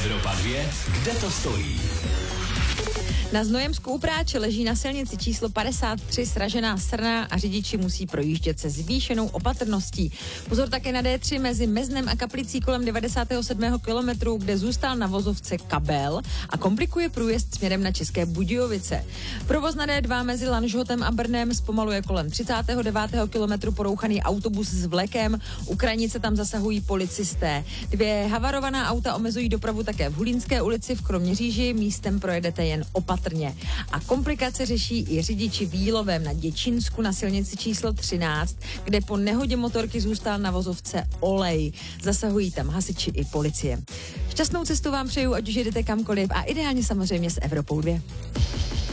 Evropa 2, kde to stojí? Na Znojemsku u Práče leží na silnici číslo 53 sražená srna a řidiči musí projíždět se zvýšenou opatrností. Pozor také na D3 mezi Meznem a Kaplicí kolem 97. kilometru, kde zůstal na vozovce kabel a komplikuje průjezd směrem na České Budějovice. Provoz na D2 mezi Lanžhotem a Brnem zpomaluje kolem 39. kilometru porouchaný autobus s vlekem. U Krajnice tam zasahují policisté. 2 havarovaná auta omezují dopravu také v Hulínské ulici v Kroměříži, místem projedete jen opatrně. A komplikace řeší i řidiči v Jílovém na Děčínsku na silnici číslo 13, kde po nehodě motorky zůstal na vozovce olej. Zasahují tam hasiči i policie. Šťastnou cestu vám přeju, ať už jedete kamkoliv a ideálně samozřejmě s Evropou 2.